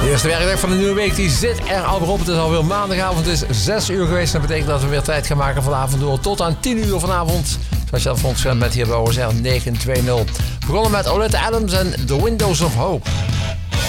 eerste werkdag van de nieuwe week die zit er al op. Het is alweer maandagavond. Het is 6 uur geweest. Dat betekent dat we weer tijd gaan maken vanavond door tot aan 10 uur vanavond. Zoals je dat voor ons met hier bij OSR 920. Begonnen met Oleta Adams en The Windows of Hope.